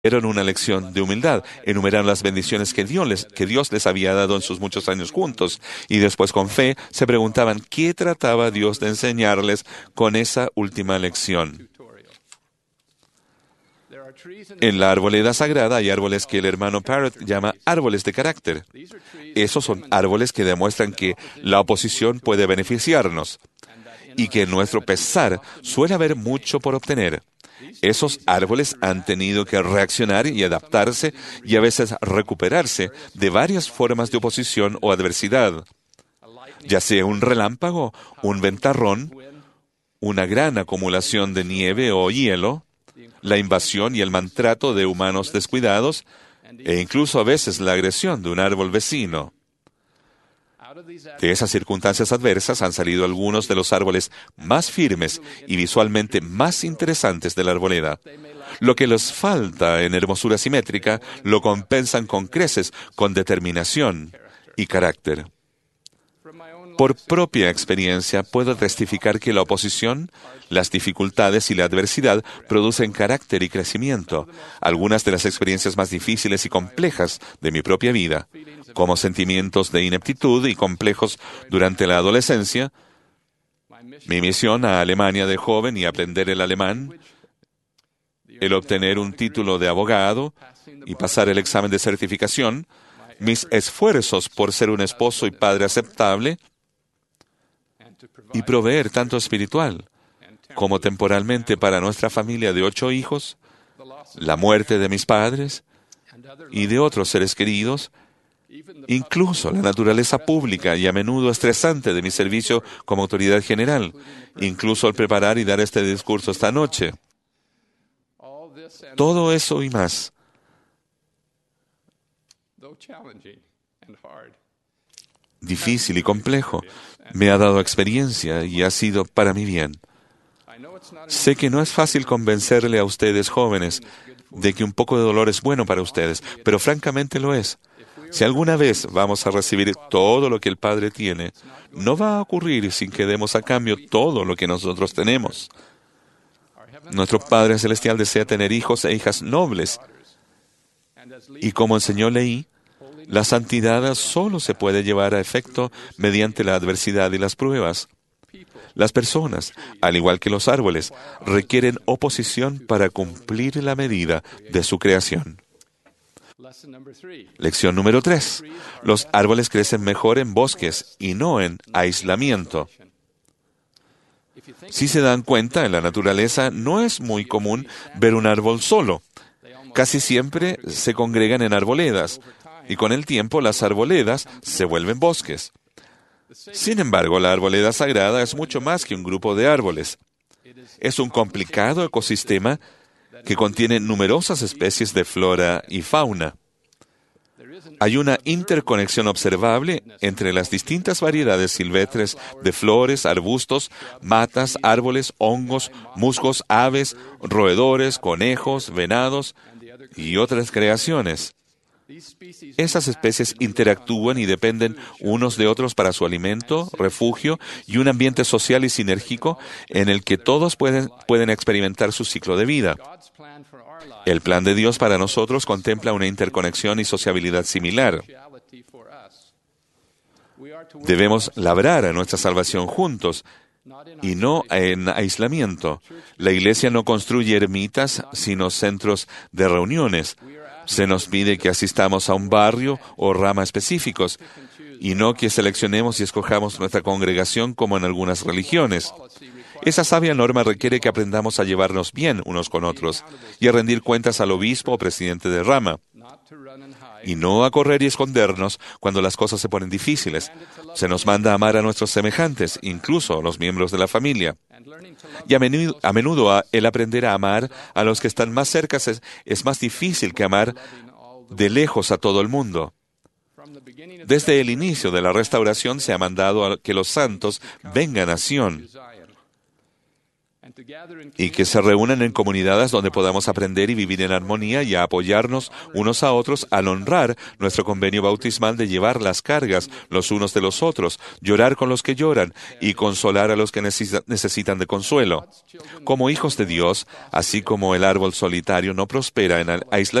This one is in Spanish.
Dieron una lección de humildad, enumeraron las bendiciones que Dios les había dado en sus muchos años juntos, y después con fe se preguntaban qué trataba Dios de enseñarles con esa última lección. En la arboleda sagrada hay árboles que el hermano Parrott llama árboles de carácter. Esos son árboles que demuestran que la oposición puede beneficiarnos y que en nuestro pesar suele haber mucho por obtener. Esos árboles han tenido que reaccionar y adaptarse y a veces recuperarse de varias formas de oposición o adversidad, ya sea un relámpago, un ventarrón, una gran acumulación de nieve o hielo, la invasión y el maltrato de humanos descuidados, e incluso a veces la agresión de un árbol vecino. De esas circunstancias adversas han salido algunos de los árboles más firmes y visualmente más interesantes de la arboleda. Lo que les falta en hermosura simétrica lo compensan con creces, con determinación y carácter. Por propia experiencia puedo testificar que la oposición, las dificultades y la adversidad producen carácter y crecimiento. Algunas de las experiencias más difíciles y complejas de mi propia vida, como sentimientos de ineptitud y complejos durante la adolescencia, mi misión a Alemania de joven y aprender el alemán, el obtener un título de abogado y pasar el examen de certificación, mis esfuerzos por ser un esposo y padre aceptable, y proveer tanto espiritual como temporalmente para nuestra familia de 8 hijos, la muerte de mis padres y de otros seres queridos, incluso la naturaleza pública y a menudo estresante de mi servicio como autoridad general, incluso al preparar y dar este discurso esta noche. Todo eso y más, difícil y complejo, me ha dado experiencia y ha sido para mi bien. Sé que no es fácil convencerle a ustedes jóvenes de que un poco de dolor es bueno para ustedes, pero francamente lo es. Si alguna vez vamos a recibir todo lo que el Padre tiene, no va a ocurrir sin que demos a cambio todo lo que nosotros tenemos. Nuestro Padre Celestial desea tener hijos e hijas nobles. Y como enseñó Leí, la santidad solo se puede llevar a efecto mediante la adversidad y las pruebas. Las personas, al igual que los árboles, requieren oposición para cumplir la medida de su creación. Lección número 3. Los árboles crecen mejor en bosques y no en aislamiento. Si se dan cuenta, en la naturaleza no es muy común ver un árbol solo. Casi siempre se congregan en arboledas, y con el tiempo las arboledas se vuelven bosques. Sin embargo, la arboleda sagrada es mucho más que un grupo de árboles. Es un complicado ecosistema que contiene numerosas especies de flora y fauna. Hay una interconexión observable entre las distintas variedades silvestres de flores, arbustos, matas, árboles, hongos, musgos, aves, roedores, conejos, venados y otras creaciones. Esas especies interactúan y dependen unos de otros para su alimento, refugio y un ambiente social y sinérgico en el que todos pueden experimentar su ciclo de vida. El plan de Dios para nosotros contempla una interconexión y sociabilidad similar. Debemos labrar a nuestra salvación juntos y no en aislamiento. La Iglesia no construye ermitas, sino centros de reuniones. Se nos pide que asistamos a un barrio o rama específicos, y no que seleccionemos y escojamos nuestra congregación como en algunas religiones. Esa sabia norma requiere que aprendamos a llevarnos bien unos con otros y a rendir cuentas al obispo o presidente de rama, y no a correr y escondernos cuando las cosas se ponen difíciles. Se nos manda a amar a nuestros semejantes, incluso a los miembros de la familia. Y a menudo el aprender a amar a los que están más cerca es más difícil que amar de lejos a todo el mundo. Desde el inicio de la restauración se ha mandado a que los santos vengan a Sión. y que se reúnan en comunidades donde podamos aprender y vivir en armonía y a apoyarnos unos a otros al honrar nuestro convenio bautismal de llevar las cargas los unos de los otros, llorar con los que lloran y consolar a los que necesitan de consuelo. Como hijos de Dios, así como el árbol solitario no prospera en aislamiento,